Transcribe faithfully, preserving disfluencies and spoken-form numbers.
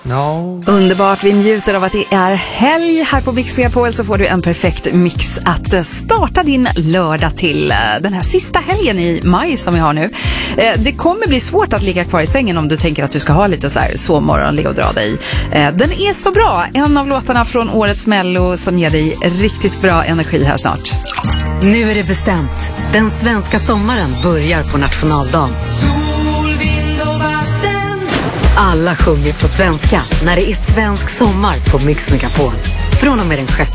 No. Underbart, vi njuter av att det är helg här på Mix Megapol, så får du en perfekt mix att starta din lördag till den här sista helgen i maj som vi har nu. Det kommer bli svårt att ligga kvar i sängen om du tänker att du ska ha lite så här sovmorgon, ligga och dra dig. Den är så bra, en av låtarna från årets Mello som ger dig riktigt bra energi här snart. Nu är det bestämt, den svenska sommaren börjar på nationaldagen. Alla sjunger på svenska när det är svensk sommar på Mix Megapol. Från och med den sjätte